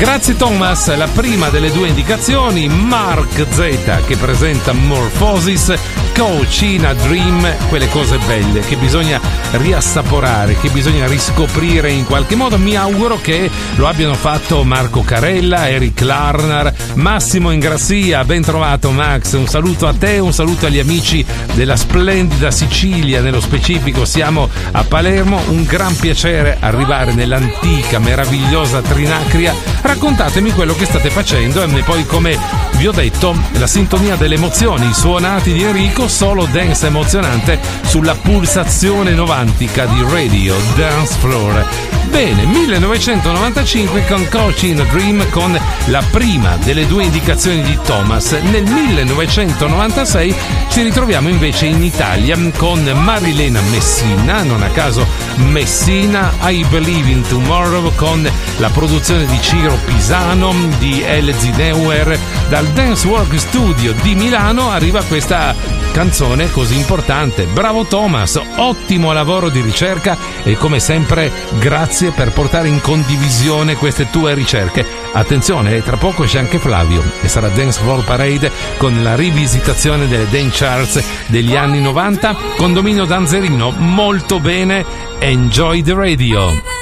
Grazie Thomas, la prima delle due indicazioni, Mark Z che presenta Morphosis, Coach in a Dream, quelle cose belle che bisogna riassaporare, che bisogna riscoprire in qualche modo. Mi auguro che lo abbiano fatto Marco Carella, Eric Larnar, Massimo Ingrassia, ben trovato Max, un saluto a te, un saluto agli amici della splendida Sicilia, nello specifico siamo a Palermo, un gran piacere arrivare nell'antica, meravigliosa Trinacria. Raccontatemi quello che state facendo e poi, come vi ho detto, la sintonia delle emozioni, i suonati di Enrico, solo dance emozionante sulla pulsazione novantica di Radio Dance Floor. Bene, 1995 con Coach in a Dream, con la prima delle due indicazioni di Thomas. Nel 1996 ci ritroviamo invece in Italia con Marilena Messina, non a caso Messina, I Believe in Tomorrow, con la produzione di Ciro Pisano, di Elzi Neuer. Dal Dance Work Studio di Milano arriva questa canzone così importante. Bravo Thomas, ottimo lavoro di ricerca e come sempre grazie per portare in condivisione queste tue ricerche. Attenzione, tra poco c'è anche Flavio e sarà Dance Floor Parade con la rivisitazione delle dance charts degli anni 90 con Dominio Danzerino. Molto bene, enjoy the radio.